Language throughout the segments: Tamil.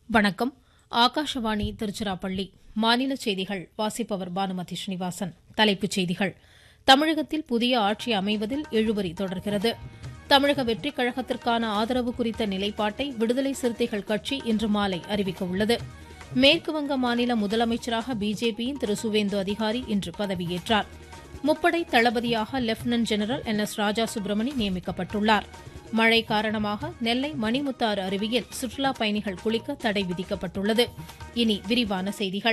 வணக்கம். ஆகாஷவாணி திருச்சிராப்பள்ளி. மாநில செய்திகள் வாசிப்பவர் பானுமதி ஸ்ரீனிவாசன். தலைப்புச் செய்திகள். தமிழகத்தில் புதிய ஆட்சி அமைவதில் இழுபறி தொடர்கிறது. தமிழக வெற்றிக் கழகத்திற்கான ஆதரவு குறித்த நிலைப்பாட்டை விடுதலை சிறுத்தைகள் கட்சி இன்று மாலை அறிவிக்க உள்ளது. மேற்குவங்க மாநில முதலமைச்சராக பிஜேபியின் திரு சுவேந்து அதிகாரி இன்று பதவியேற்றார். முப்படை தளபதியாக லெப்டினன்ட் ஜெனரல் NS ராஜா சுப்பிரமணி நியமிக்கப்பட்டுள்ளார். மழை காரணமாக நெல்லை மணிமுத்தாறு அருவியில் சுற்றுலா பயணிகள் குளிக்க தடை விதிக்கப்பட்டுள்ளது. இனி விரிவான செய்திகள்.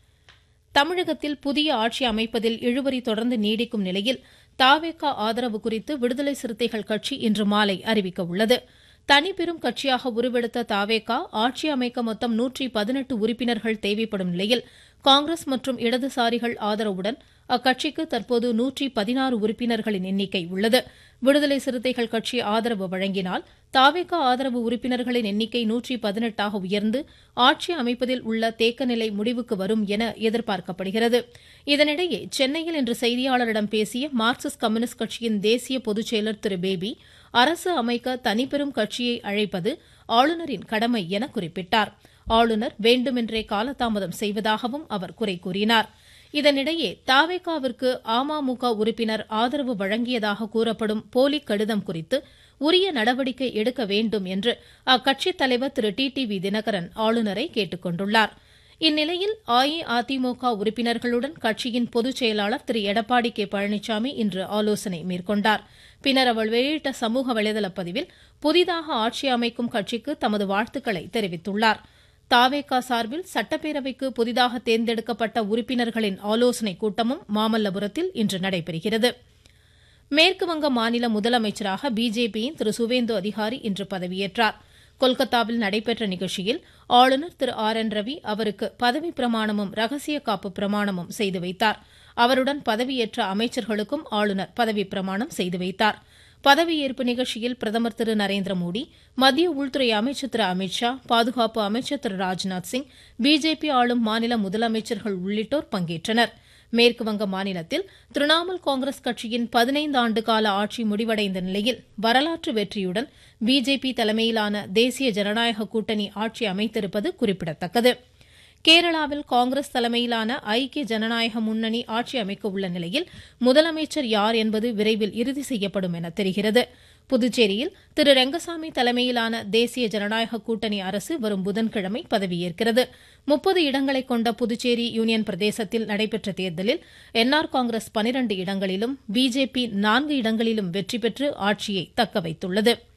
தமிழகத்தில் புதிய ஆட்சி அமைப்பதில் இழுபறி தொடர்ந்து நீடிக்கும் நிலையில் தவேக ஆதரவு குறித்து விடுதலை சிறுத்தைகள் கட்சி இன்று மாலை அறிவிக்க உள்ளது. தனிப்பெரும் கட்சியாக உருவெடுத்த தவேக ஆட்சி அமைக்க மொத்தம் 118 உறுப்பினர்கள் தேவைப்படும் நிலையில் காங்கிரஸ் மற்றும் இடதுசாரிகள் ஆதரவுடன் அக்கட்சிக்கு தற்போது 116 உறுப்பினர்களின் எண்ணிக்கை உள்ளது. விடுதலை சிறுத்தைகள் கட்சி ஆதரவு வழங்கினால் தவேக ஆதரவு உறுப்பினர்களின் எண்ணிக்கை 118ஆக உயர்ந்து ஆட்சி அமைப்பதில் உள்ள தேக்கநிலை முடிவுக்கு வரும் என எதிர்பார்க்கப்படுகிறது. இதனிடையே சென்னையில் இன்று செய்தியாளரிடம் பேசிய மார்க்சிஸ்ட் கம்யூனிஸ்ட் கட்சியின் தேசிய பொதுச்செயலர் திரு பேபி, அரசு அமைக்க தனிப்பெரும் கட்சியை அழைப்பது ஆளுநரின் கடமை என குறிப்பிட்டார். ஆளுநர் வேண்டுமென்றே காலதாமதம் செய்வதாகவும் அவர் குறை கூறினார். இதனிடையே தவேகவிற்கு அமமுக உறுப்பினர் ஆதரவு வழங்கியதாக கூறப்படும் போலி கடிதம் குறித்து உரிய நடவடிக்கை எடுக்க வேண்டும் என்று அக்கட்சித் தலைவர் திரு டிடிவி தினகரன் ஆளுநரை கேட்டுக் கொண்டுள்ளார். இந்நிலையில் அஇஅதிமுக உறுப்பினர்களுடன் கட்சியின் பொதுச் செயலாளர் திரு எடப்பாடி கே பழனிசாமி இன்று ஆலோசனை மேற்கொண்டார். பின்னர் அவர் வெளியிட்ட சமூக வலைதள பதிவில் புதிதாக ஆட்சி அமைக்கும் கட்சிக்கு தமது வாழ்த்துக்களை தெரிவித்துள்ளார். தவேக சார்பில் சட்டப்பேரவைக்கு புதிதாக தேர்ந்தெடுக்கப்பட்ட உறுப்பினர்களின் ஆலோசனைக் கூட்டமும் மாமல்லபுரத்தில் இன்று நடைபெறுகிறது. மேற்குவங்க மாநில முதலமைச்சராக பிஜேபியின் திரு சுவேந்து அதிகாரி இன்று பதவியேற்றார். கொல்கத்தாவில் நடைபெற்ற நிகழ்ச்சியில் ஆளுநர் திரு RN ரவி அவருக்கு பதவி பிரமாணமும் ரகசிய காப்பு பிரமாணமும் செய்து வைத்தார். அவருடன் பதவியேற்ற அமைச்சர்களுக்கும் ஆளுநர் பதவி பிரமாணம் செய்து வைத்தார். பதவியேற்பு நிகழ்ச்சியில் பிரதமர் திரு நரேந்திர மோடி, மத்திய உள்துறை அமைச்சர் திரு அமித்ஷா, பாதுகாப்பு அமைச்சர் திரு ராஜ்நாத் சிங், பிஜேபி ஆளும் மாநில முதலமைச்சர்கள் உள்ளிட்டோர் பங்கேற்றனர். மேற்குவங்க மாநிலத்தில் திரிணாமுல் காங்கிரஸ் கட்சியின் 15 ஆண்டு கால ஆட்சி முடிவடைந்த நிலையில் வரலாற்று வெற்றியுடன் பிஜேபி தலைமையிலான தேசிய ஜனநாயக கூட்டணி ஆட்சி அமைத்திருப்பது குறிப்பிடத்தக்கது. கேரளாவில் காங்கிரஸ் தலைமையிலான ஐக்கிய ஜனநாயக முன்னணி ஆட்சி அமைக்க உள்ள நிலையில் முதலமைச்சர் யார் என்பது விரைவில் இறுதி செய்யப்படும் என தெரிகிறது. புதுச்சேரியில் திரு ரெங்கசாமி தலைமையிலான தேசிய ஜனநாயக கூட்டணி அரசு வரும் புதன்கிழமை பதவியேற்கிறது. 30 இடங்களை கொண்ட புதுச்சேரி யூனியன் பிரதேசத்தில் நடைபெற்ற தேர்தலில் NR காங்கிரஸ் 12 இடங்களிலும் பிஜேபி 4 இடங்களிலும் வெற்றி பெற்று ஆட்சியை தக்க வைத்துள்ளது.